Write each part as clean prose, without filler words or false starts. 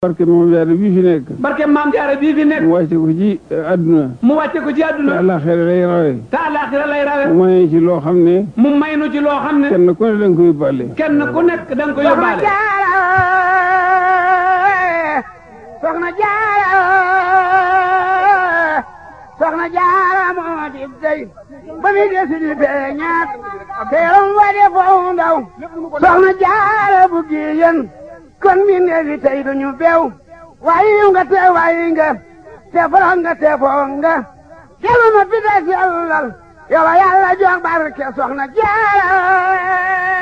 barke Maam Jaara bii fi nekk. barke Maam Jaara bii fi nekk. mu wàcce ko ci àdduna. mu wàcce ko ci àdduna. te àllaaxira lay rawe. te àllaaxira lay rawe. mu may ci loo xam ne. mu may nu ci loo xam ne. kenn ku ne da nga koy yóbbaale. kenn ku nekk da nga koy yóbbaale. Soxna Jaara Soxna Jaara moo di dey ba mi desi di feeñaat teeram wa de foofu ndaw Soxna Jaara bu giyen kon mi neefi tey duñu beew waayi nga te waayi nga te foro nga te foo nga kelu ma fi des yàllal yow Yàlla jox barke Soxna Jaara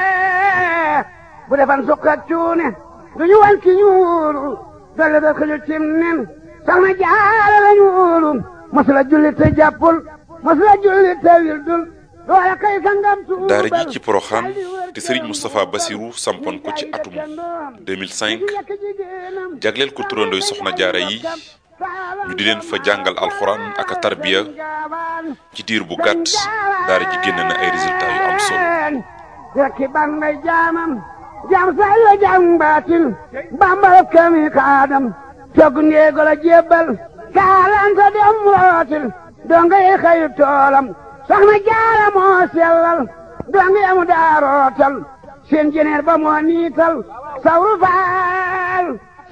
bu defan sukk ak cuune duñu wan ki ñuulu dolle da xëju cim nen Soxna Jaara la ñuulu masula julli te jàppul masula julli te wildul loola kay sangam suubal daara ji ci Porokhane te Serigne Moustapha Bassirou sampoon ko ci atum 2005 jagleel ko turandooy Soxna Jaara yi ñu di leen fa jàngal alxuraan ak a tarbiya ci diir bu gàtt daara ji génn na ay résultats yu am solo. rekki ban may jaamam jaam say la jaam baatin bambal kami kaadam togg ndeego la jébbal kaalanta dem rootil donga yi xayu toolam Soxna Jaara moo sellal donga yamu daa rootal seen jeneer ba moo niital sawru faal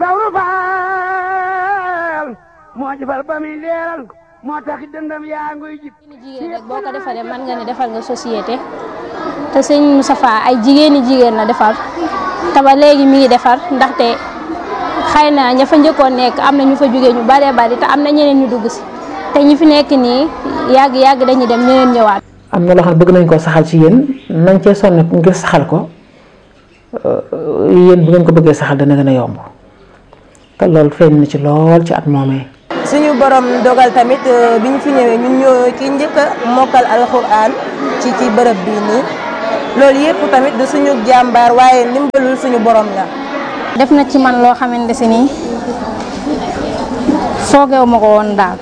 moo jëfal ba muy leeral moo tax dëndam yaa nguy jib jigéen rek boo ko defalee mën nga ne defal nga société te sëñ Moustapha ay jigéen la defar te ba léegi mi ngi defar ndaxte xëy na ña fa njëkkoon nekk am na ñu fa jógee ñu baree bari te am na ñeneen ñu dugg si te ñi fi nekk nii yàgg dañuy dem ñeneen ñëwaat. am na loo xam ne bëgg nañ koo saxal ci yéen nañ cee sonn ngir saxal ko yéen bu ngeen ko bëggee saxal dana gën a yomb te loolu feeñ na ci lool ci at moomee. suñu borom dogal tamit bi ñu fi ñëwee ñun ñoo ki njëkk a mokkal alxuraan ci bërëb bii nii loolu yëpp tamit du suñu jàmbaar waaye ndimbalul suñu borom la. def na ci man loo xamante si nii foogeewu ma ko woon daal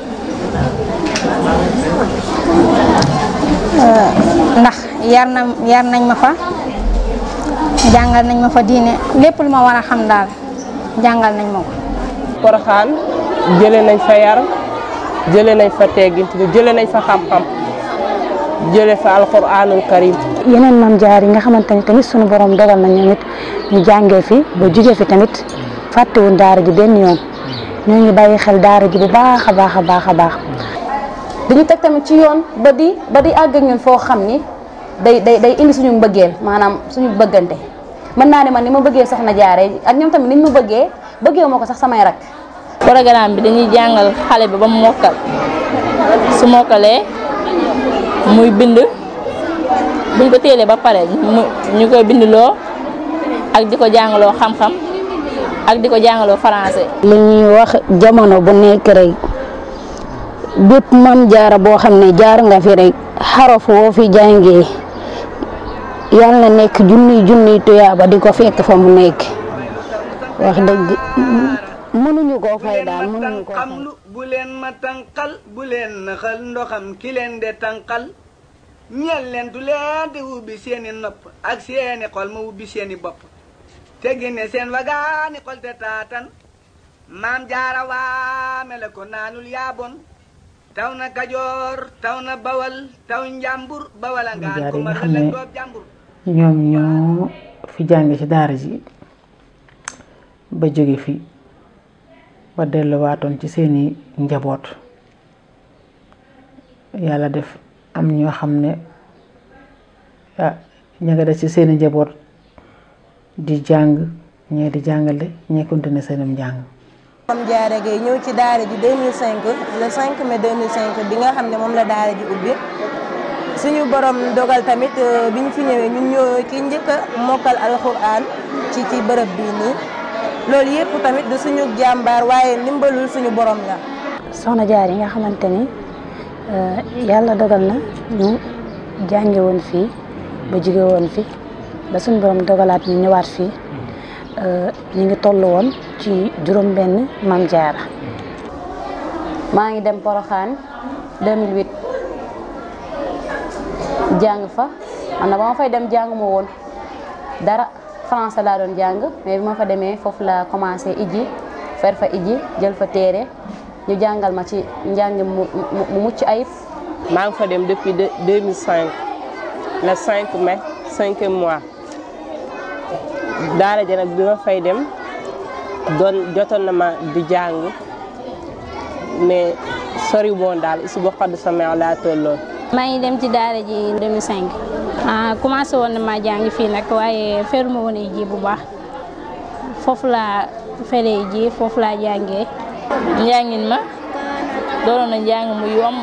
ndax yar nañ ma fa jàngal nañ ma fa diine lépp lu ma war a xam daal jàngal nañ ma ko. Porokhane jëlee nañ fa yar jëlee nañ fa teggin jëlee nañ fa xam-xam jëlee fa alxuraanul karim. yeneen maam jaar yi nga xamante ni tamit sunu borom dogal na ñoom it ñu jàngee fi ba jugee fi tamit fàttewuñ daara ji benn yoon ñoo ngi bàyyi xel daara ji bu baax a baax. dañu teg tamit ci yoon ba di àgg ak ñun foo xam ni day indi suñu mbëggeel maanaam suñu bëggante mën naa ne man ni ma bëggee Soxna Jaara ak ñoom tamit niñ ma bëggee ma ko sax samay rak. programme bi dañuy jàngal xale bi ba mu mokkal su mokkalee muy bind buñ ko téelee ba pare ñu koy bindloo ak di ko jàngaloo xam-xam ak di ko jàngaloo français. li ñuy wax jamono bu nekk rek bépp Maam Jaara boo xam ne jaar nga fi rek xaraf woo fi jàngee yàlla na nekk junniy tuyaaba di ko fekk fa mu nekk wax dëgg mënuñu koo fay daal mënuñu koo fay. bu leen ma tànqal bu leen naxal ndoxam ki leen de tànqal ñeel leen du leen di ubbi seeni nopp ak seeni xol ma ubbi seeni bopp te génne seen wagaani xol te taatan Maam Jaara waame la ko naanul yaabon taw na Kajoor taw na Bawal taw Njàmbur Bawala ngaan ko ma la doob Njàmbur ñoom ñoo fi jànge ci daara ji ba jóge fi ba delluwaatoon ci seeni njaboot yàlla def am ñoo xam ne ña nga des ci seeni njaboot di jàng ñee di jàngale ñee continuer seenum njàng. Maam Jaara Gaye ñëw ci daara ji 2005 le 5 mai 2005 bi nga xam ne moom la daara ji ubbi suñu borom dogal tamit bi ñu fi ñëwee ñun ñoo ki njëkk a mokkal alxuraan ci bërëb bii nii loolu yëpp tamit du suñu jàmbaar waaye ndimbalul suñu borom la. Soxna Jaara yi nga xamante ni yàlla dogal na ñu jànge woon fii ba jóge woon fi ba suñu borom dogalaat ñu ñëwaat fii ñu ngi toll woon ci juróom-benn Maam Jaara. maa ngi dem Porokhane 2008 jàng fa man na ba ma fay dem jàng ma woon dara français laa doon jàng mais bi ma fa demee foofu la commencé iji fer fa iji jël fa téere ñu jàngal ma ci njàng mu mucc ayib. maa ngi fa dem depuis 2005 le 5 mai 5e mois daara ja nag bi ma fay dem jotoon na ma di jàng mais sori woon daal isu boo xadd sama laa tolloon. maa ngi dem ci daara ji 2005 commencé woon na ma jàng fii nag waaye feruma woon ji bu baax foofu laa feree ji foofu laa jàngee. njàngin ma doonoon na njàng mu yomb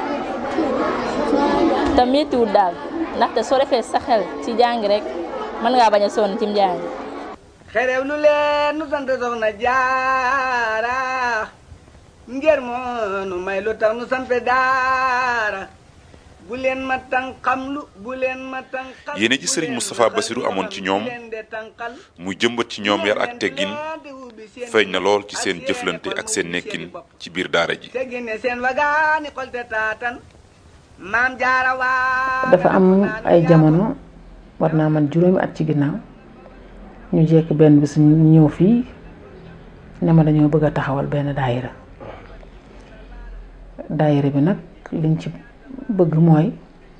te méttiwul daal ndaxte soo defee sa xel ci jàng rek mën ngaa bañ a sonn ci njàng. xerew lu leen nu sant soxna jaara ngir moo nu may lu tax nu sant daara bu leen ma tànqamlu bu leen ma tànqal. yéene ji Serigne Moustapha Bassirou amoon ci ñoom muy jëmbat ci ñoom yar ak teggin feeñ na lool ci seen jëflante ak seen nekkin ci biir daara ji. dafa am ay jamono war naa man juróomi at ci ginnaaw ñu jekk benn bis ñu ñëw fii ne ma dañoo bëgg a taxawal benn daayira bi nag liñ ci bëgg mooy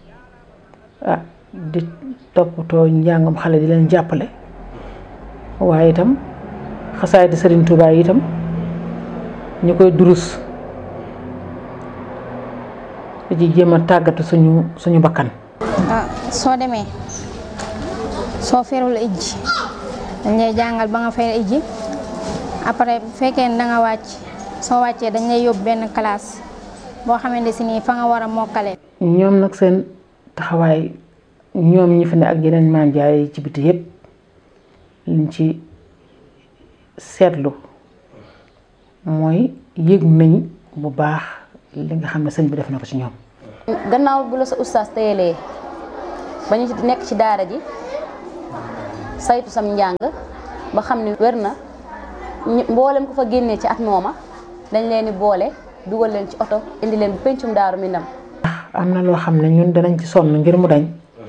di toppatoo njàngam xale di leen jàppale waaye itam xasaay di Serigne Touba yi itam ñu koy durus di jéem a tàggatu suñu bakkan. soo demee soo ferul ijji dañ lay jàngal ba nga fer ijji après bu fekkee ne da nga wàcc soo wàccee dañ lay yóbbu benn classe boo xamante si nii fa nga war a mokkale. ñoom nag seen taxawaay ñoom ñi fi ne ak yeneen maam Jaara yi ci biti yépp liñ ci seetlu mooy yëg nañ bu baax li nga xam ne sëñ bi def na ko ci ñoom. gannaaw bu la sa ustaas téyelee ba ñu nekk ci daara ji saytu sam njàng ba xam ni wér na mboolem ko fa génnee ci at mooma dañ leen di boole dugal leen ci oto indi leen bu pencum Daaru Minam. am na loo xam ne ñun danañ ci sonn ngir mu dañ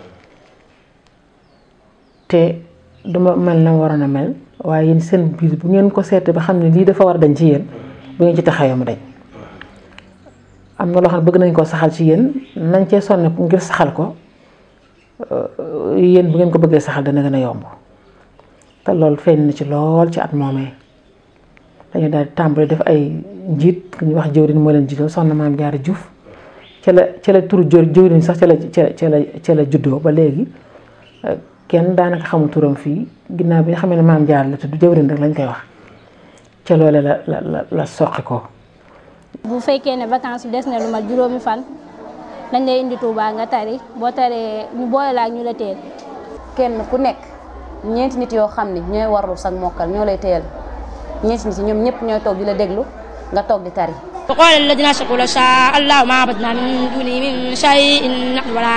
te duma mel na waroon a mel waaye yéen seen biir bu ngeen ko seetee ba xam ne lii dafa war a dañ ci yéen bu ngeen ci taxawee mu dañ. am na loo xam ne bëgg nañ koo saxal ci yéen nañ cee sonn ngir saxal ko yéen bu ngeen ko bëggee saxal dana gën a yomb te loolu feeñ na ci lool ci at moomee dañu daal di tàmbali def ay njiit ku ñuy wax jëwriñ moo leen jiitoo soxna Maam Jaara Juuf ca la turu jëwriñ sax ca la juddoo ba léegi kenn daanaka xamul turam fii ginnaaw bi nga xam ne Maam Jaara la tudd jëwriñ rek lañ koy wax ca loole la soqi ko. bu fekkee ne vacances bi des na lu mat juróomi fan dañ lay indi Touba nga tari boo taree ñu boole la ak ñu la teel. kenn ku nekk ñeenti nit yoo xam ne ñooy warlu sag mokkal ñoo lay teel ñeenti nit ñoom ñëpp ñooy toog di la déglu nga toog di tari. وقال الذين أشركوا لو شاء الله ما عبدنا من دونه من شيء نحن ولا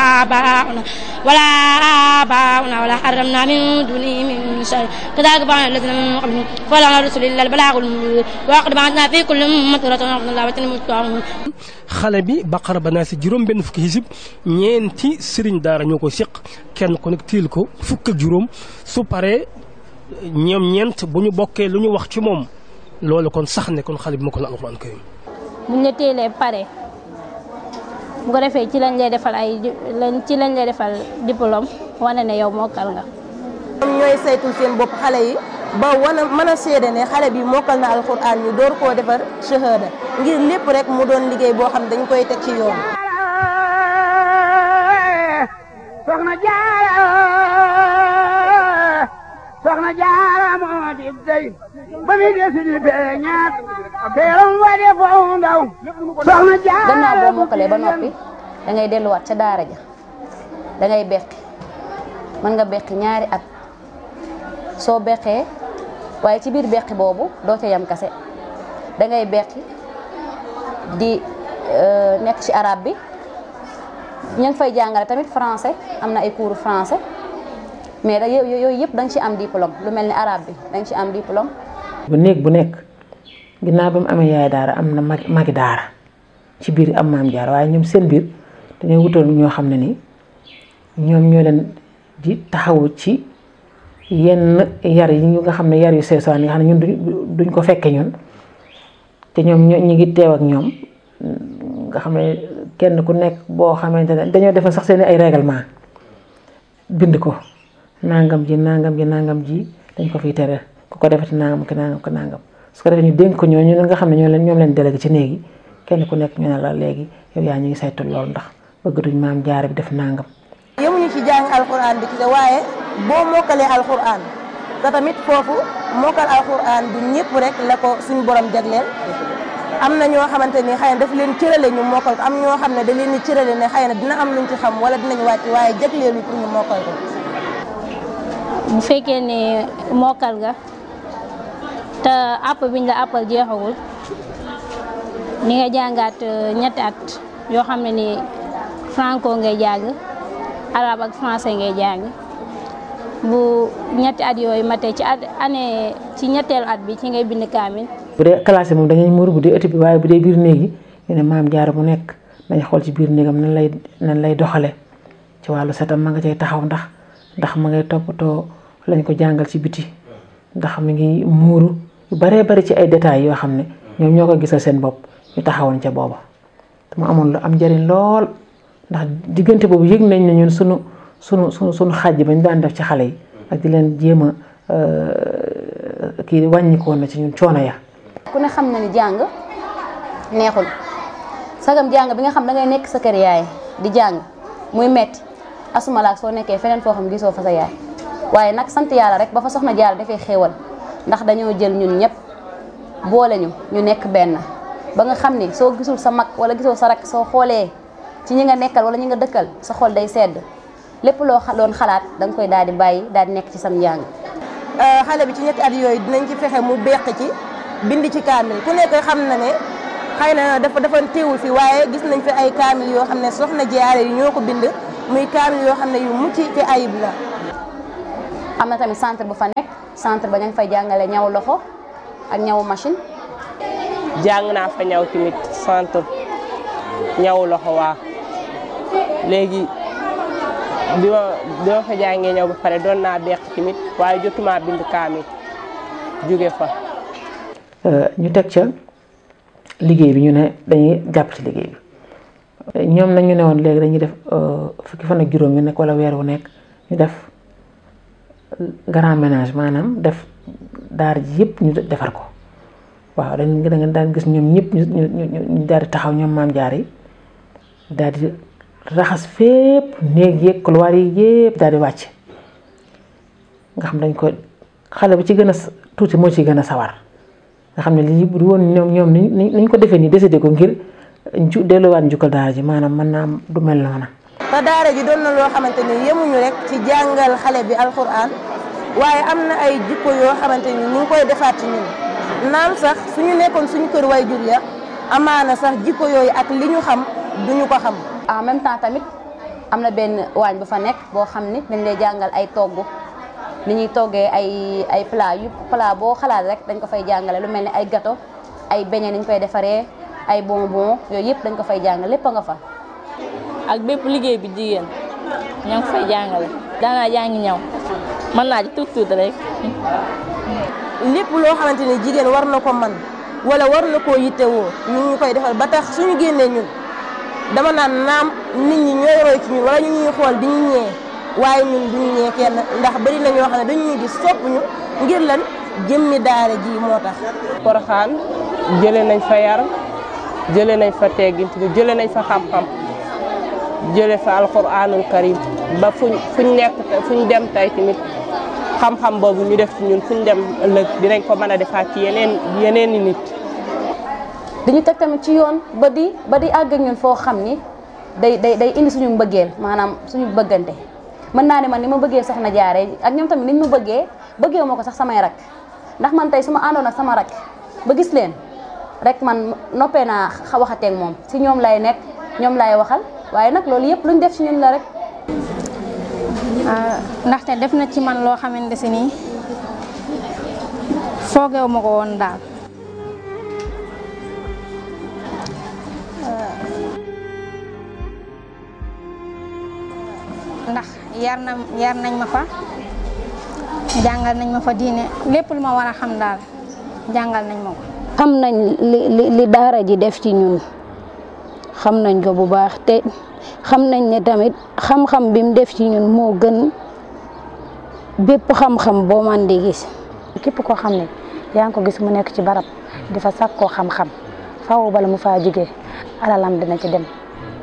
آباؤنا ولا حرمنا من دونه من شيء كذلك فعل الذين من قبلهم فلا على الرسل إلا البلاغ المبين ولقد بعثنا في كل أمة رسولا أن اعبدوا الله واجتنبوا الطاغوت. xale bi Baqara ba Naas juróom benn fukki hisib ñeenti sëriñ daara ñoo ko seq kenn ku nekk tiil ko fukk ak juróom su paree ñoom ñeent bu ñu bokkee lu ñu wax ci moom. loolu kon sax ne kon xale bi ma ko la alxuraan karim buñ la teelee pare bu ko defee ci lañ lay defal diplôme wane ne yow mokkal nga. ñoom ñooy saytul seen bopp xale yi ba mën a seede ne xale bi mokkal na alxuraan ñu door koo defar shahada ngir lépp rek mu doon liggéey boo xam dañ koy teg ci yoon. soxna Jaara moo di dey ba mi desi di beñaat teeram wa de foo ndaw soxna Jaara. gannaaw boo mokkalee ba noppi da ngay delluwaat ca daara ja da ngay beqi mën nga beqi ñaari at soo beqee waaye ci biir beqi boobu doo ca yam kase da ngay beqi di nekk ci arabe bi ñu ngi fay jàngale tamit français am na ay cours français. mais da yooyu yëpp da nga ci am diplôme lu mel ni arabe bi da nga ci am diplôme. bu néeg bu nekk ginnaaw ba mu amee yaay daara am na magi daara ci biir am Maam Jaara waaye ñoom seen biir dañoo wutal ñoo xam ne ni ñoom ñoo leen di taxawu ci yenn yar yi ñu nga xam ne yar yu seesaan yi nga xam ne ñun duñ ko fekke ñun te ñoom ñu ngi teew ak ñoom nga xam ne kenn ku nekk boo xamante ne dañoo defal sax seen ay règlement bind ko nangam ji dañ ko fiy tere ku ko defati nangam ki nangam ko nangam su ko defee ñu dénk ko ñooñu nga xam ne ñoom leen délégué ci néegi kenn ku nekk ñu ne la léegi yow yaa ñu ngi saytu loolu ndax bëgg duñ maam jaara bi def nangam. yemuñu ci jàng alxuraan bi ci waaye boo mokkalee alxuraan te tamit foofu mokkal alxuraan du ñëpp rek la ko suñu borom jagleel am na ñoo xamante ni xëy na daf leen cërale ñu mokkal ko am ñoo xam ne da leen di cërale ne xëy na dina am luñ ci xam wala dinañ wàcc waaye jagleelu pour ñu mokkal ko. bu fekkee ne mokkal nga te àpp biñ la àppal jeexagul ni nga jàngaat ñetti at yoo xam ne ni franco ngay jàng arabe ak français ngay jàng bu ñetti at yooyu matee ci ñetteelu at bi ci ngay bind kaamil. bu dee classe moom dañuy muur bu dee ëtt bi waaye bu dee biir néegi ñu ne maam jaara bu nekk dañ xool ci biir néegam nan lay doxale ci wàllu setam ma nga cay taxaw ndax ma ngay toppatoo lañ ko jàngal ci biti ndax mi ngi muuru yu baree bari ci ay détails yoo xam ne ñoom ñoo ko gisal seen bopp ñu taxawoon ca booba te mu amoon lu am njëriñ lool ndax diggante boobu yëg nañ ne ñun sunu xaaj bañ daan def ci xale yi ak di leen jéem a kii wàññikoon na ci ñun coono ya. ku ne xam na ni jàng neexul sagam jàng bi nga xam da ngay nekk sa kër yaay di jàng muy metti asumalaak soo nekkee feneen foo xam gisoo fa sa yaay waaye nag sant yàlla rek ba fa soxna Jaara dafay xéewal ndax dañoo jël ñun ñëpp boole ñu nekk benn ba nga xam ni soo gisul sa mag wala gisoo sa rak soo xoolee ci ñi nga nekkal wala ñi nga dëkkal sa xol day sedd lépp loo doon xalaat da nga koy daal di bàyyi daal di nekk ci sam njàng. xale bi ci ñetti at yooyu dinañ ci fexe mu beq ci bind ci kaamil ku nekk xam na ne xëy na dafa teewul fi waaye gis nañ fi ay kaamil yoo xam ne soxna Jaara yi ñoo ko bind muy kaamil yoo xam ne yu mucc ci ayib la. am na tamit centre bu fa nekk centre ba ña ngi fay jàngale ñaw loxo ak ñaw machine. jàng naa fa ñaw tamit centre ñaw loxo waa léegi bi ma fa jàngee ñaw ba pare doon naa beq tamit waaye jotuma bind kaamil jóge fa. ñu teg ca liggéey bi ñu ne dañuy jàpp ci liggéey bi ñoom nag ñu ne woon léegi dañuy def fukki fan ak juróom yu nekk wala weer wu nekk ñu def grand ménage maanaam def daar ji yëpp ñu defar ko waaw da nga daan gis ñoom ñëpp ñu daal di taxaw ñoom maam jaar yi daal di raxas fépp néeg yeeg couloir yi yëpp daal di wàcc nga xam dañ ko xale bi ci gën a tuuti moo ci gën a sawar nga xam ne lii bu woon ñoom niñ ko defee nii décidé ko ngir delluwaat njukkal daara ji maanaam mën naa du mel noona. te daara ji doon na loo xamante ni yemuñu rek ci jàngal xale bi alxuraan waaye am na ay jikko yoo xamante ni ñu ngi koy defaat ci ñun naam sax suñu nekkoon suñu kër way jur ya amaana sax jikko yooyu ak li ñu xam duñu ko xam. en même temps tamit am na benn waañ bu fa nekk boo xam ni dañ lay jàngal ay togg ni ñuy toggee ay plat boo xalaat rek dañ ko fay jàngale lu mel ni ay gâteau ay beignet ni ñu koy defaree ay bonbon yooyu yëpp dañ ko fay jàngale lépp a nga fa. ak bépp liggéey bi jigéen ñoo ngi fay jàngale daanaa jàngi ñaw mën naa ci tuut rek. lépp loo xamante ni jigéen war na ko man wala war na koo yittewoo ñu ngi koy defal ba tax suñu génnee ñun dama naan naam nit ñi ñooy roy ci ñun wala ñu ñuy xool di ñu ñee waaye ñun duñu ñee kenn ndax bari na ñoo xam ne dañu ñuy gis sopp ñu ngir lan jëmmi daara ji moo tax. Porokhane jëlee nañ fa yar jëlee nañ fa teggin jëlee nañ fa xam-xam jëlee fa alxuraanul karim ba fuñ nekk fuñ dem tey tamit xam-xam boobu ñu def ci ñun fuñ dem ëllëg dinañ ko mën a defaat ci yeneen i nit. dañu teg tamit ci yoon ba di àgg ak ñun foo xam ni day indi suñu mbëggeel maanaam suñu bëggante mën naa ne man ni ma bëggee soxna Jaara ak ñoom tamit niñ ma bëggee moo ko sax samay rak ndax man tey su ma àndoon ak sama rak ba gis leen rek man noppee naa waxateeg moom si ñoom lay nekk ñoom lay waxal waaye nag loolu yëpp luñ def ci ñun la rek. ndaxte def na ci man loo xamante si nii foogeewu ma ko woon daal. ndax yar nañ ma fa jàngal nañ ma fa diine lépp lu ma war a xam daal jàngal nañ ma ko. xam nañ li daara ji def ci ñun xam nañ ko bu baax te xam nañ ne tamit xam-xam bi mu def ci ñun moo gën bépp xam-xam boo man di gis. képp koo xam ne yaa ngi ko gis mu nekk ci barab di fa sàkkoo xam-xam faaw bala mu faa jógee alalam dina ci dem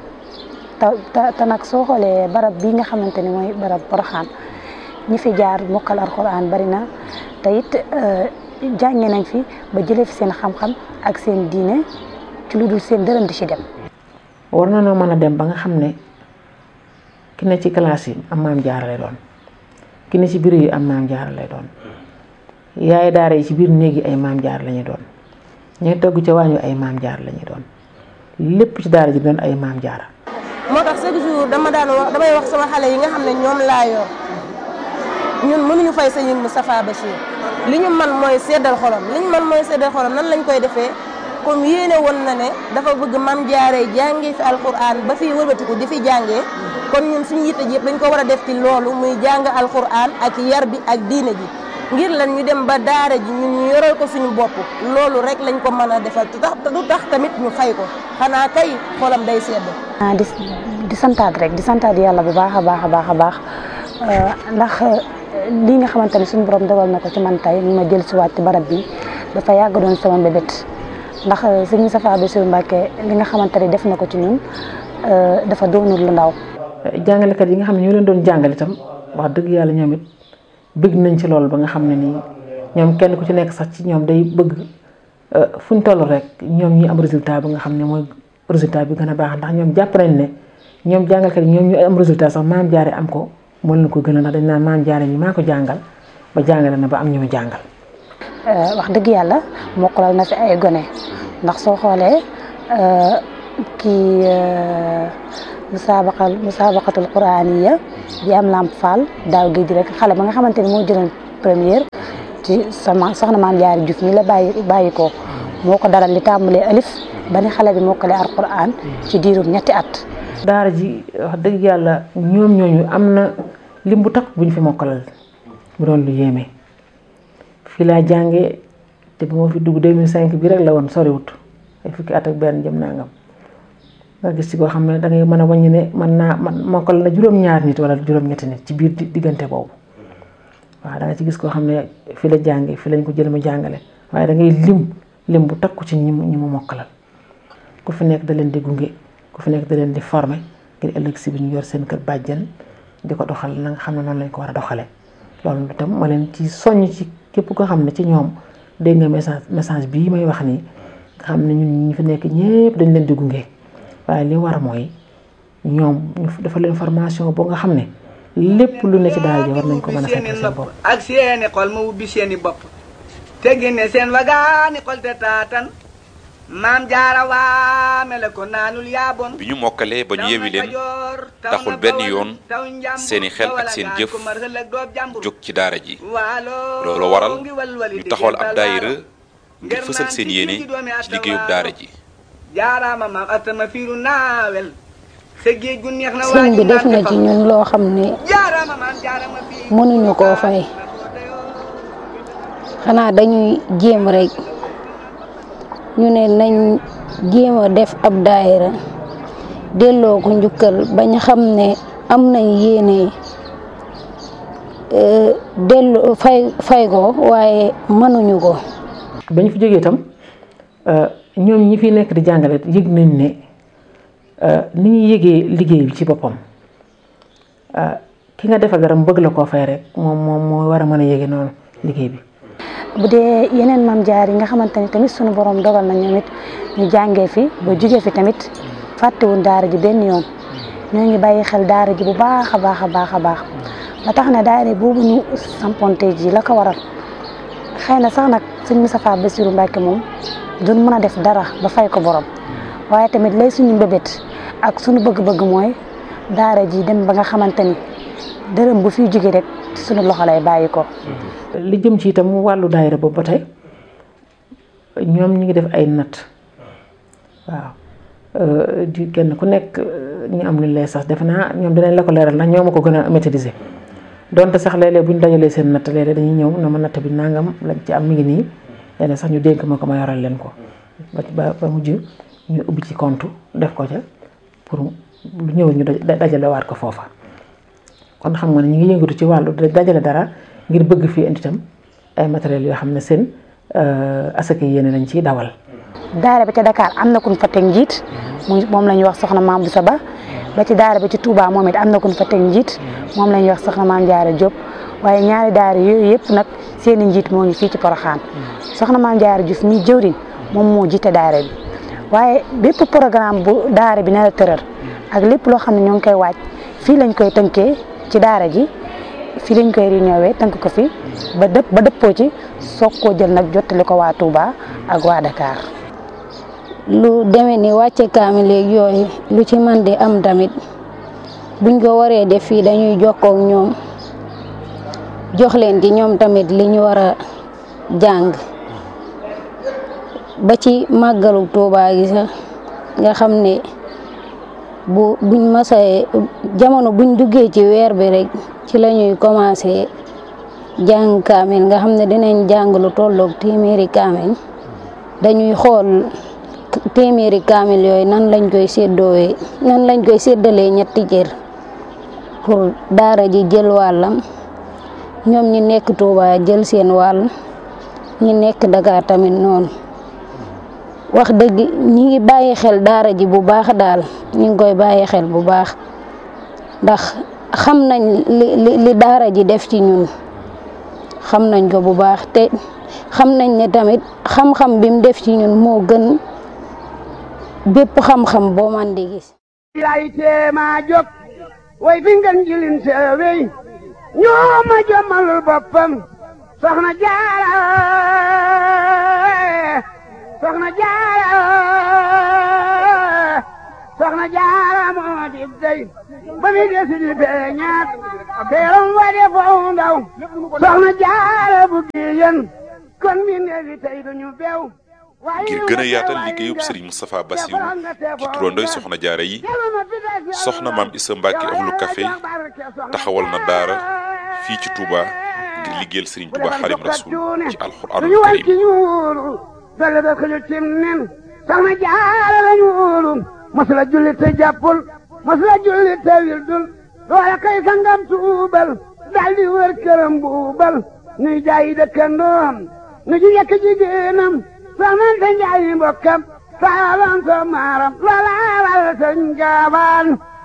te nag soo xoolee barab bii nga xamante ni mooy barab Porokhane ñi fi jaar mokkal alxuraan bari na te it jànge nañ fi ba jëlee fi seen xam-xam ak seen diine ci lu dul seen dërëm di ci dem. war na noo mën a dem ba nga xam ne ki ne ci classe yi am maam jaara lay doon ki ne ci biir yi am maam jaara lay doon yaay daara yi ci biir néeg yi ay maam jaara la ñuy doon ñooy togg ca waañu ay maam jaara la ñuy doon lépp ci daara ji doon ay maam jaara. moo tax chaque jour damay wax sama xale yi nga xam ne ñoom laa yor ñun mënuñu fay Sëñ Moustapha Bachir li ñu man mooy seddal xolam nan lañ koy defee comme yéene woon na ne dafa bëgg mam jaaree jàngee fi alquran ba fii wëlbatiku di fi jàngee kon ñun suñu yitte ji yëpp dañ ko war a def ci loolu muy jàng alquran ak yar bi ak diine ji ngir lan ñu dem ba daara ji ñun ñu yoral ko suñu bopp loolu rek lañ ko mën a defal te du tax tamit ñu fay ko xanaa kay xolam day sedd. di santaat rek di santaat yàlla bu baax a baax a baax a baax ndax lii nga xamante ne suñu borom dogal na ko ci man tey ma jël si waat ci barab bi dafa yàgg doon sama mbébét ndax sëñ Moustapha Bassirou Mbacké li nga xamante ne def na ko ci ñun dafa doonul lu ndaw. jàngalekat yi nga xam ne ñoo leen doon jàngale itam wax dëgg yàlla ñoom it bëgg nañ ci loolu ba nga xam ne nii ñoom kenn ku ci nekk sax ci ñoom day bëgg fu ñu toll rek ñoom ñi am résultat bi nga xam ne mooy résultat bi gën a baax ndax ñoom jàpp nañ ne ñoom jàngalkat yi ñoom ñu am résultat sax maam jaare am ko moo leen ko gën a ndax dañ naan maam jaare mi maa ko jàngal ba jàngale na ba am ñu mu jàngal. wax dëgg yàlla mokkalal na fi ay gone ndax soo xoolee kii musabaqatul quraaniya di am Lamp Fall daaw gi di rek xale ba nga xamante ni moo jëloon première ci sama soxna maam Jaara Juuf mi la bàyyi ko moo ko dalal li tàmbalee alif ba ni xale bi mokkalee alquran ci diirum ñetti at. daara ji wax dëgg yàlla ñoom ñooñu am na lim bu takk bu ñu fi mokkalal mu doon lu yéeme fii laa jàngee te bu ma fi dugg 2005 bi rek la woon soriwut ay fukki at ak benn jëm nangam nga gis ci koo xam ne da ngay mën a wàññi ne man mokkal na juróom-ñaar nit wala juróom-ñetti nit ci biir diggante boobu waaw da nga ci gis koo xam ne fii la jàngee fii lañ ko jël mu jàngale waaye da ngay lim bu takku ci ñi mu mokkalal ku fi nekk da leen di gunge ku fi nekk da leen di former ngir ëllëg si bi ñu yor seen kër bàjjen di ko doxal na nga xam ne noonu lañ ko war a doxalee loolu itam ma leen ci soññ ci képp koo xam ne ci ñoom dégg nga message bii may wax nii nga xam ne ñun ñi fi nekk ñëpp dañ leen di gunge waaye li war mooy ñoom ñu dafa leen formation boo nga xam ne lépp lu ne ci daal ji war nañ ko mën a fekk seen bopp ak seeni xol ma ubbi seeni bopp te génne seen wagaani xol te taatan maam jaara waame la ko naanul yaaboon. bi ñu mokkalee ba ñu yewi leen taxul benn yoon seeni xel ak seen jëf jóg ci daara ji loolu waral ñu taxawal ab daayira ngir fësal seen yéene ci liggéeyub daara ji. jaaraama maam atama fiiru naawel sa géej gu neex na sëñ bi def na ci ñun loo xam ne mënuñu koo fay xanaa dañuy jéem rek ñu ne nañ jéem a def ab daayira delloo ko njukkal bañ xam ne am nañ yéene delloo fay ko waaye mënuñu ko. bañ fi jógee itam ñoom ñi fi nekk di jàngale yëg nañ ne ni ñuy yëgee liggéey bi ci boppam ki nga defa garam bëgg la koo fay rek moom moo war a mën a yëge noonu liggéey bi. bu dee yeneen maam jaar yi nga xamante ni tamit sunu borom dogal na ñoom it ñu jàngee fi ba jugee fi tamit fàttewuñ daara ji benn yoon ñoo ngi bàyyi xel daara ji bu baax a baax a baax a baax ba tax na daara boobu ñu samponte ji la ko waral xëy na sax nag sëñ Moustapha Bassirou Mbacké moom duñ mën a def dara ba fay ko borom waaye tamit lay suñu mbébét ak suñu bëgg-bëgg mooy daara ji dem ba nga xamante ni dërëm bu fiy jóge rek suñu loxo lay bàyyi ko. li jëm ci itam wàllu daayira boobu ba tey ñoom ñi ngi def ay natt waaw di kenn ku nekk ñu am lu lay sax defe naa ñoom dinañ la ko leeral ndax ñoo ma ko gën a maîtriser donte sax léeg-léeg bu ñu dajalee seen natt léeg-léeg dañuy ñëw na ma natt bi nangam lañ ci am mi ngi nii léeg-léeg sax ñu dénk ma ko ma yoral leen ko ba mujj ñu ubbi ci compte def ko ca pour lu ñëw ñu dajale waat ko foofa kon xam nga ne ñu ngi yëngatu ci wàllu dajale dara ngir bëgg fii indi itam ay matériels yoo xam ne seen asaka yéene lañ ciy dawal. daara bi ca Dakar am na ku ñu fa teg njiit moom la ñuy wax soxna Maam Boussa Ba ba ci daara bi ci Touba moom it am na ku ñu fa teg njiit moom la ñuy wax soxna Maam Jaara Diop waaye ñaari daara yooyu yëpp nag seeni njiit moo ngi fii ci Porokhane soxna Maam Jaara Diouf mi jëwriñ moom moo jiite daara bi waaye bépp programme bu daara bi nar a tëral ak lépp loo xam ne ñoo ngi koy waaj fii lañ koy tënkee ci daara ji fii lañ koy réunion tënk ko fi ba dëppoo ci soog koo jël nag jottali ko waa Touba ak waa Dakar. lu demee ni wàcce kaamil léegi yooyu lu ci man di am tamit buñ ko waree def fii dañuy jokkoo ak ñoom jox leen ci ñoom tamit li ñu war a jàng ba ci màggalu Touba gi sax nga xam ne buñ masee jamono buñ duggee ci weer bi rek ci la ñuy commencé jàng kaamil nga xam ne dinañ jàng lu tolloog téeméeri kaamil dañuy xool téeméeri kaamil yooyu nan lañ koy séddalee ñetti cër pour daara ji jël wàllam ñoom ñi nekk Touba jël seen wàll ñi nekk Dakar tamit noonu wax dëgg ñi ngi bàyyi xel daara ji bu baax daal ñi ngi koy bàyyi xel bu baax ndax xam nañ li daara ji def ci ñun xam nañ ko bu baax te xam nañ ne tamit xam-xam bi mu def ci ñun moo gën bépp xam-xam boo man di gis. lay teema jóg way fi ngeen jilin seewey ñoo ma jommalul boppam soxna Jaara moo di dey ba mi desi di beñaat teeram wa de foo ndaw soxna Jaara bu giyen kon mi neefi tey duñu beew ngir gën a yaatal liggéeyub Serigne Moustapha Bassirou ci turandooy soxna jaara yi soxna Maam Issa Mbacke Ahlu Café taxawal na daara fii ci Touba ngir liggéeyal Serigne Touba Xaadimu Rasuul ci alxuraanul karim dale da xëju cim nen soxna jaara lañu wóolu masula julli te jàppul masula julli te wildul loola kay sangam tuubal daldi wër këram buubal nuy jaayi dëkkandoom nu ji yekk jigéenam soxnante njaayi mbokkam saalan so maaram loola wal sëriñ gaawaan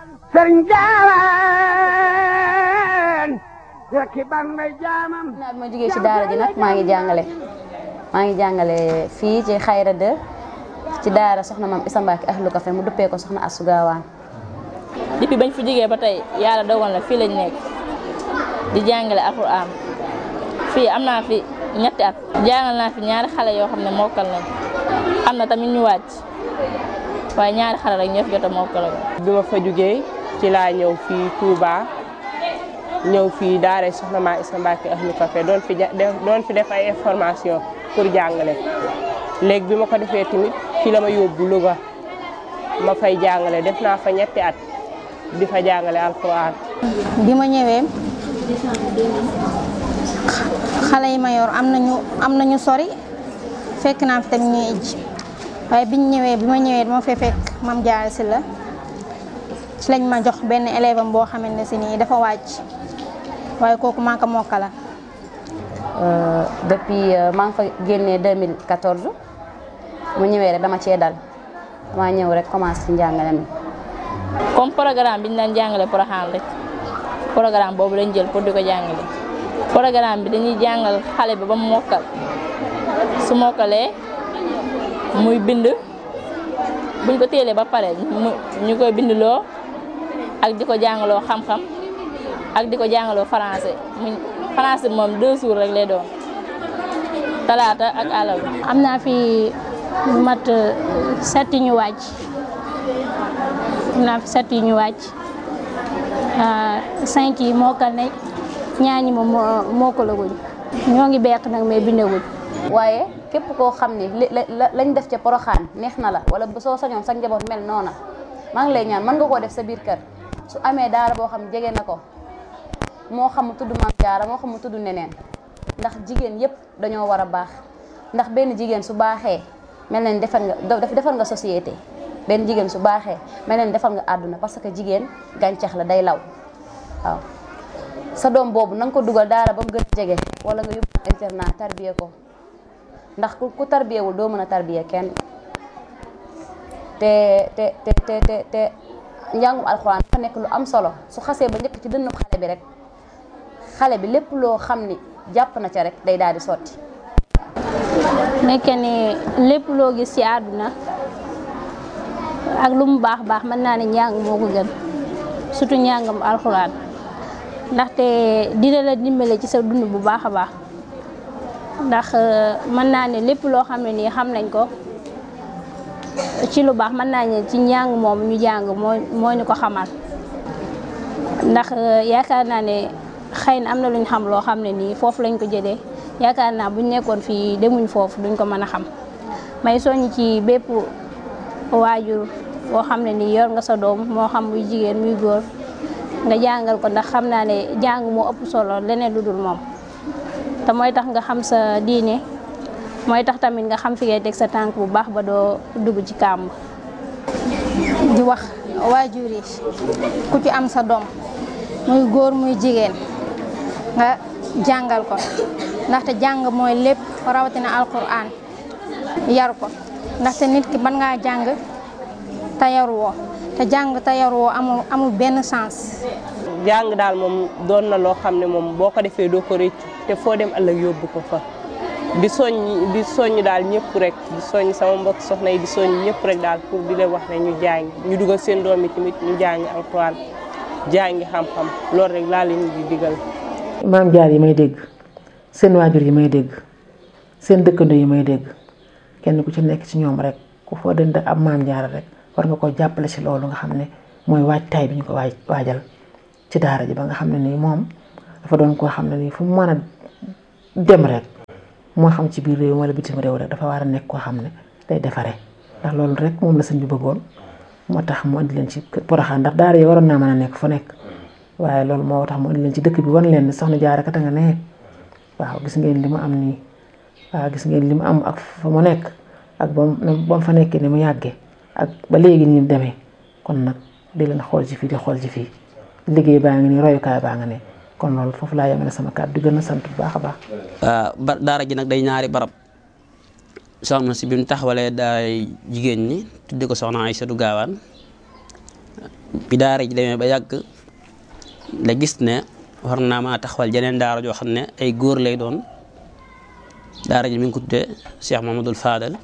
rekki ban may jaamam naa bi ma jógee ci daara ji nag maa ngi jàngale fii ci Xayra 2 ci daara soxna Maam Issa Mbacke Ahlu Café mu duppee ko soxna Astou Gawane. depuis bañ fi jógee ba tey yàlla dogal na fii lañ nekk di jàngale alxuraan fii am naa fi ñetti at jàngal naa fi ñaari xale yoo xam ne mokkal nañ am na tamit ñu wàcc waaye ñaari xale rek ñoo fi jot a mokkal. bi ma fa jógee ci laa ñëw fii Touba ñëw fii daara soxna Maam Issa Mbacke Ahlu Café doon fi def ay information pour jàngale léegi bi ma ko defee tamit fii la ma yóbbu Louga ma fay jàngale def naa fa ñetti at di fa jàngale alxuraan. bi ma ñëwee xale yi ma yor am nañu sori fekk naa fi tamit ñuy ij waaye bi ma ñëwee dama fee fekk Mame Diarra Sylla ci lañ ma jox benn élève am boo xamante ne si nii dafa wàcc waaye kooku maa ko mokkala. depuis maa ngi fa génnee 2014 mu ñëwee rek dama cee dal dama ñëw rek commencé ci njàngale mi. comme programme bi ñu daan jàngale Porokhane rek programme boobu lañ jël pour di ko jàngale programme bi dañuy jàngal xale bi ba mu mokkal su mokkalee muy bind buñ ko téelee ba pare ñu koy bindloo ak di ko jàngaloo xam-xam ak di ko jàngaloo français moom 2 jours rek lay doon talaata ak àllarba. am naa fi lu mat 7 ñu wàcc am naa fi 7 ñu wàcc 5 yi mokkal nañ ñaar ñi moom mokkalaguñ ñoo ngi beq nag mais bindaguñ. waaye képp koo xam ni lañ def ca Porokhane neex na la wala soo sañoon sa njaboot mel noona maa ngi lay ñaan mën nga koo def sa biir kër su amee daara boo xam ne jege na ko moo xam mu tudd Maam Jaara moo xam mu tudd neneen ndax jigéen yépp dañoo war a baax ndax benn jigéen su baaxee mel na ni defar nga société benn jigéen su baaxee mel na ni defar nga àdduna parce que jigéen gàncax la day law waaw sa doom boobu na nga ko dugal daara ba mu gën a jege wala nga yóbbu internat tarbiye ko ndax ku tarbiyewul doo mën a tarbiye kenn te njàngum alxuraan dafa nekk lu am solo su xasee ba njëkk ci dënnu xale bi rek xale bi lépp loo xam ni jàpp na ca rek day daal di sotti. nekk ni lépp loo gis ci àdduna ak lu mu baax baax mën naa ne njàng moo ko gën surtout njàngam alxuraan ndaxte dina la dimbale ci sa dund bu baax a baax ndax mën naa ne lépp loo xam ne nii xam nañ ko ci lu baax mën naa ne ci njàng moom ñu jàng moo ñu ko xamal ndax yaakaar naa ne xëy na am na lu ñu xam loo xam ne nii foofu lañ ko jëlee yaakaar naa buñ nekkoon fii demuñ foofu duñ ko mën a xam may soññ ci bépp waajur boo xam ne nii yor nga sa doom moo xam muy jigéen muy góor nga jàngal ko ndax xam naa ne jàng moo ëpp solo leneen lu dul moom te mooy tax nga xam sa diine mooy tax tamit nga xam fi ngay teg sa tànk bu baax ba doo dugg ci kàmb. di wax waajur yi ku ci am sa doom muy góor muy jigéen nga jàngal ko ndaxte jàng mooy lépp rawatina alquran yar ko ndaxte nit ki ban ngaa jàng te yaruwoo te jàng te yaruwoo amul benn sens. jàng daal moom doon na loo xam ne moom boo ko defee doo ko rëccu te foo dem ëllëg yóbbu ko fa di soññ daal ñëpp rek di soññ sama mbokk soxna yi di soññ ñëpp rek daal pour di leen wax ne ñu jàng ñu dugal seen doom yi tamit ñu jàngi alxuraan jàngi xam-xam loolu rek laa leen di digal. maam jaar yi may dégg seen waajur yi may dégg seen dëkkandoo yi may dégg kenn ku ci nekk ci ñoom rek ku foo dënd ab maam jaar rek war nga koo jàppale ci loolu nga xam ne mooy waajtaay bi ñu ko waajal ci daara ji ba nga xam ne nii moom dafa doon koo xam ne nii fu mu mën a dem rek moo xam ci biir réew wala bitim réew rek dafa war a nekk koo xam ne day defaree ndax loolu rek moom la sëñ bi bëggoon moo tax mu andi leen ci Porokhane ndax daara yi waroon naa mën a nekk fu nekk waaye loolu moo tax mu andi leen ci dëkk bi wan leen ne soxna Jaara kat nga ne waaw gis ngeen li mu am nii waaw gis ngeen li mu am ak fa mu nekk ak ba mu fa nekkee ni mu yàggee ak ba léegi ni mu demee kon nag di leen xool ci fii di xool ci fii liggéey baa ngi nii royukaay baa nga ne kon loolu foofu laa yemale sama kàddu di gën a sant bu baax a baax. waaw daara ji nag day ñaari barab soxna si bi mu taxawalee daay jigéen ñi tudde ko soxna Aysatu Gaawaan bi daara ji demee ba yàgg la gis ne war naa maa taxawal jeneen daara joo xam ne ay góor lay doon daara ji mi ngi ko tuddee Cheikh Mamadou Fadal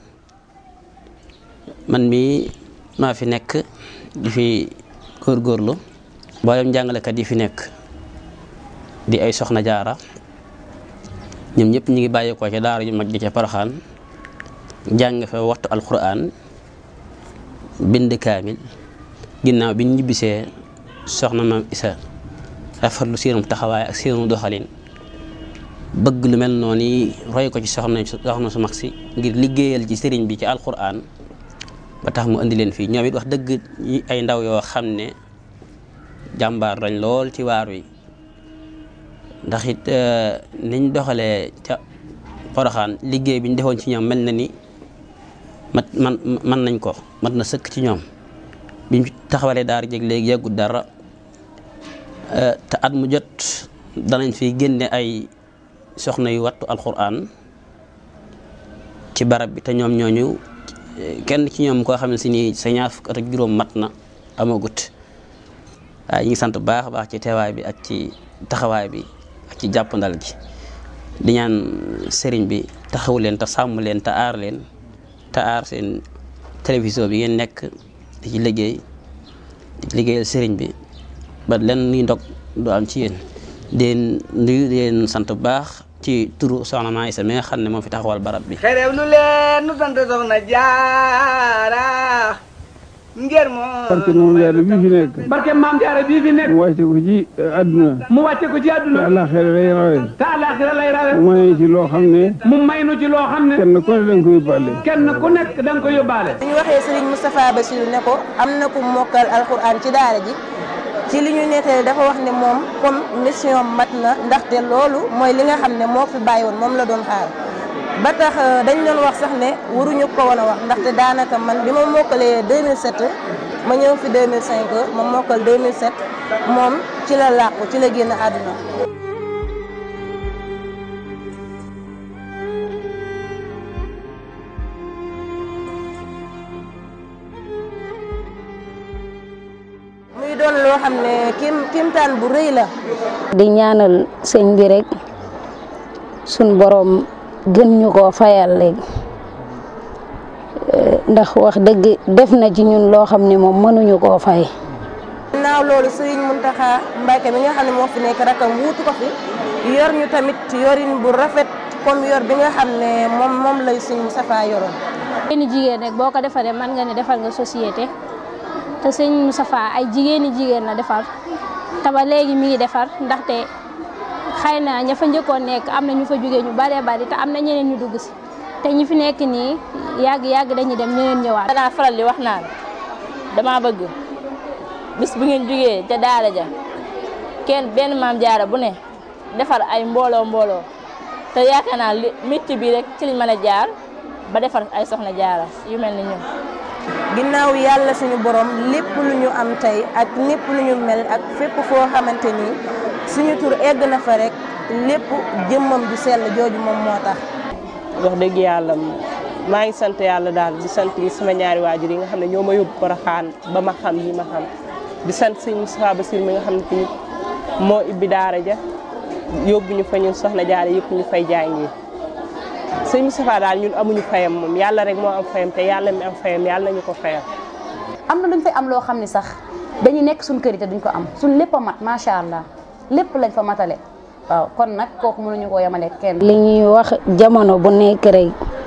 man mii maa fi nekk di fi góorgóorlu mboolem jàngalekat yi fi nekk di ay soxna jaara ñoom ñëpp ñu ngi bàyyeekoo ca daara ju mag ji ca Porokhane jàng fa waxtu alquran bind kaamil ginnaaw bi ñu ñibbisee soxna maam Isa rafetlu seenum taxawaay ak seenu doxalin bëgg lu mel noonu roy ko ci soxna su mag si ngir liggéeyal ci sëriñ bi ci alquran ba tax mu andi leen fii ñoom it wax dëgg ay ndaw yoo xam ne jàmbaar lañ lool ci waar wi ndax it niñ doxalee ca Porokhane liggéey bi ñu defoon ci ñoom mel na ni man nañ ko mat na sëkk ci ñoom biñ taxawalee daara jeg léegi yàggut dara te at mu jot danañ fi génne ay soxna yu wattu alquran ci barab bi te ñoom ñooñu kenn ci ñoom koo xam ne si nii sa ñaar fukk at ak juróom mat na amagut waaye ñu ngi sant bu baax a baax ci teewaay bi ak ci taxawaay bi ak ci jàppandal gi di ñaan sëriñ bi taxawu leen te sàmm leen te aar leen te aar seen télévision bi ngeen nekk di ci liggéeyal sëriñ bi ba len ni ndog du am ci yéen den nuyu leen sant bu baax ci turu soxna Maam Isa mi nga xam ne moo fi taxawal barab bi xerew nu leen nu sant soxna Jaara ngir moo barke Maam Jaara bii fi nekk barke Maam Jaara bii fi nekk mu wàcce ko ci àdduna mu wàcce ko ci àdduna te àllaaxira lay rawe te àllaaxira lay rawe mu may ci loo xam ne mu may nu ci loo xam ne kenn ku ne danga ko yóbbaale kenn ku nekk danga ko yóbbaale bu ñu waxee Serigne Moustapha Bassirou ne ko am na ku mokkal alxuraan ci daara ji ci li ñu nettali dafa wax ne moom comme mission mat na ndaxte loolu mooy li nga xam ne moo fi bàyyi woon moom la doon xaar ba tax dañ doon wax sax ne waruñu ko woon a wax ndaxte daanaka man bi ma mokkalee 2007 ma ñëw fi 2005 ma mokkal 2007 moom ci la làqu ci la génn àdduna. muy doon loo xam ne kimtaan bu rëy la. di ñaanal sëñ bi rek suñ borom gën ñu koo fayal léegi ndax wax dëgg def na ci ñun loo xam ne moom mënuñu koo fay. ginnaaw loolu Serigne Mountakha Mbacké mi nga xam ne moo fi nekk rakam wuutu ko fi yor ñu tamit yorin bu rafet comme yor bi nga xam ne moom lay Serigne Moustapha yoroon. jigéeni jigéen rek boo ko defaree mën nga ne defal nga société te sëñ Moustapha ay jigéeni jigéen la defar te ba léegi mi ngi defar ndaxte xëy na ña fa njëkkoon nekk am na ñu fa jógee ñu baree bari te am na ñeneen ñu dugg si te ñi fi nekk nii yàgg dañuy dem ñeneen ñëwaat. danaa faral di wax naan dama bëgg bis bu ngeen jógee ca daara ja benn maam jaara bu ne defar ay mbooloo te yaakaar naa métier bi rek ci liñ mën a jaar ba defar ay soxna jaara yu mel ni ñun. ginnaaw yàlla suñu borom lépp lu ñu am tey ak lépp lu ñu mel ak fépp foo xamante ni suñu tur egg na fa rek lépp jëmmam ju sell jooju moom moo tax. wax dëgg yàlla maa ngi sant yàlla daal di sant sama ñaari waajur yi nga xam ne ñoo ma yóbbu Porokhane ba ma xam yi ma xam di sant sëñ Moustapha Bassirou mi nga xam ne tamit moo ibbi daara ja yóbbu ñu fa ñun soxna jaara yëpp ñu fay jàngee. sëñ Moustapha daal ñun amuñu fayam moom yàlla rek moo am fayam te yàlla mi am fayam yàlla nañu ko fayam. am na luñ fay am loo xam ne sax dañuy nekk suñ kër yi te duñ ko am suñ lépp a mat macha allah lépp lañ fa matale waaw kon nag kooku mënuñu koo yemale kenn. li ñuy wax jamono bu nekk rek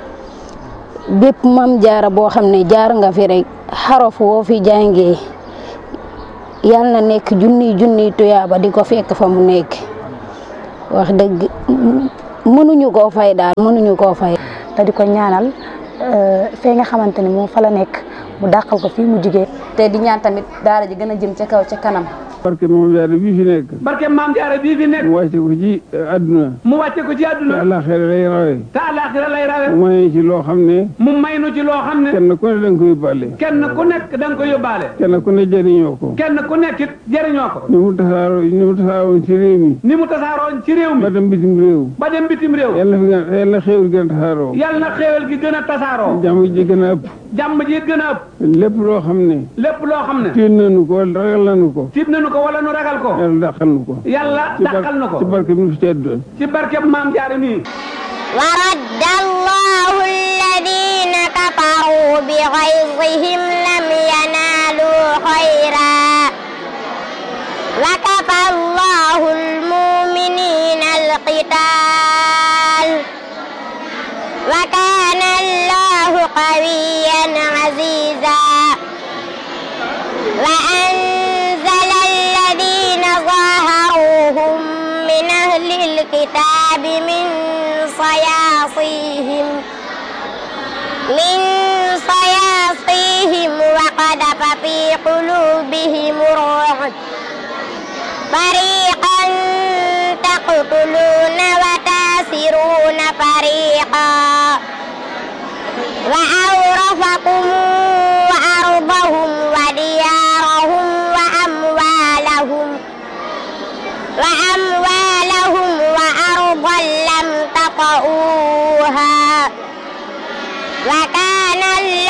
bépp mam jaara boo xam ne jaar nga fi rek xaraf woo fi jàngee yàlla na nekk junniy tuyaaba di ko fekk fa mu nekk wax dëgg. mënuñu koo fay daal mënuñu koo fay. te di ko ñaanal fee nga xamante ni moom fa la nekk mu dàqal ko fii mu jigee te di ñaan tamit daara ji gën a jëm ca kaw ca kanam. barke maam jaara bii fi nekk. barke maam jaara bii fi nekk. mu wàcce ko ci àdduna. mu wàcce ko ci àdduna. te àllaaxira lay rawe. te àllaaxira lay rawe. mu may ci loo xam ne. mu may nu ci loo xam ne. kenn ku ne da nga ko yóbbaale. kenn ku nekk da nga ko yóbbaale. kenn ku ne jëriñoo ko. kenn ku nekk it jëriñoo ko. ni mu tasaaroon ci réew mi. ni mu tasaaroon ci réew mi. ba dem bitim réew. ba dem bitim réew. yàlla na xéewal gën a tasaaroo. yàlla na xéewal gi gën a tasaaroo. jàmm ji gën a ëpp. jàmm ji gën a ëpp. lépp loo xam ne. lépp loo xam ne. tiit nañu ko wala ragal nañu ko. tiit nañu ko wala nu ragal ko. yàlla dàqal nu ko. yàlla dàqal nu ko. ci barke bi fi tedd. ci barke maam jaara nii. wa radda allahu alladina kafaru bi ghayzihim lam yanalu khayra wa kafa allahu almu'minina alqital wa kana allahu qawiyyan aziza wa anzala alladina zaharuhum min ahli alkitabi min صياصيهم وقذف في قلوبهم الرعب فريقا تقتلون وتاسرون فريقا وأورثكم أرضهم وديارهم وأموالهم وأرضا لم تطئوها وكان